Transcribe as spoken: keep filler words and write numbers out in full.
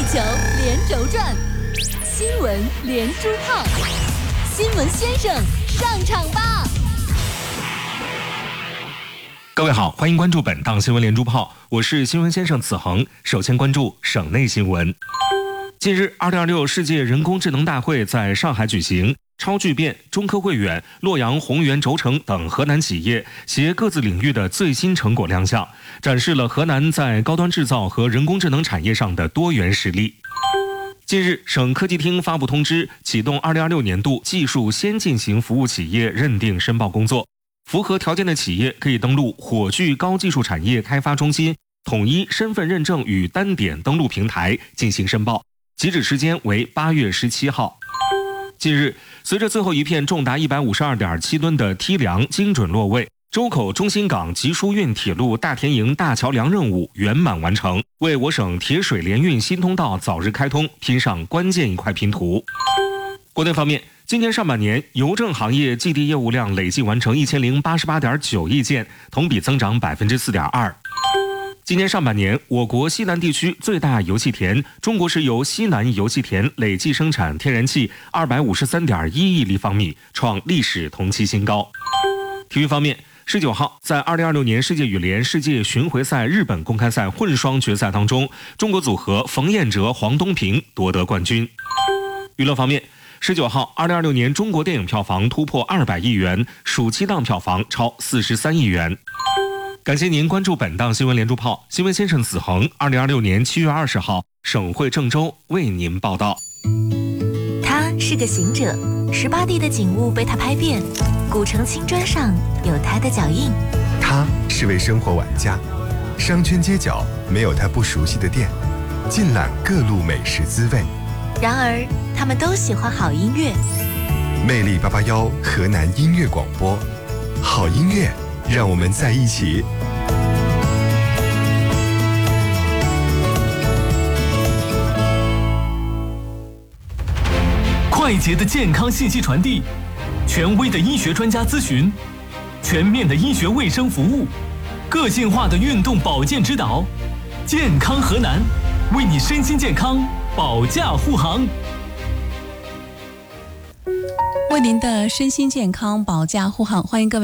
球连轴转，新闻连珠炮，新闻先生上场吧！ 各位好，欢迎关注本档新闻连珠炮，我是新闻先生子恒。首先关注省内新闻。近日，二零二六世界人工智能大会在上海举行。超聚变、中科汇远、洛阳宏源轴承等河南企业携各自领域的最新成果亮相，展示了河南在高端制造和人工智能产业上的多元实力。近日，省科技厅发布通知，启动二零二六年度技术先进型服务企业认定申报工作。符合条件的企业可以登录火炬高技术产业开发中心统一身份认证与单点登录平台进行申报，截止时间为八月十七号。近日，随着最后一片重达一百五十二点七吨的梯梁精准落位，周口中心港集疏运铁路大田营大桥梁任务圆满完成，为我省铁水联运新通道早日开通拼上关键一块拼图。国内方面，今年上半年邮政行业 G D 业务量累计完成一千零八十八点九亿件，同比增长百分之四点二。今年上半年，我国西南地区最大油气田中国石油西南油气田累计生产天然气二百五十三点一亿立方米，创历史同期新高。体育方面，十九号在二零二六年世界羽联世界巡回赛日本公开赛混双决赛当中，中国组合冯彦哲、黄东萍夺得冠军。娱乐方面，十九号二零二六年中国电影票房突破二百亿元，暑期档票房超四十三亿元。感谢您关注本档新闻连珠炮，新闻先生子恒，二零二六年七月二十号，省会郑州为您报道。 他是个行者，十八地的景物被他拍遍，古城青砖上有他的脚印。 他是位生活玩家，商圈街角没有他不熟悉的店，尽览各路美食滋味。 然而，他们都喜欢好音乐。 魅力八八幺河南音乐广播，好音乐，让我们在一起。 快捷的健康信息传递，权威的医学专家咨询，全面的医学卫生服务，个性化的运动保健指导，健康河南，为你身心健康保驾护航。 为您的身心健康保驾护航，欢迎各位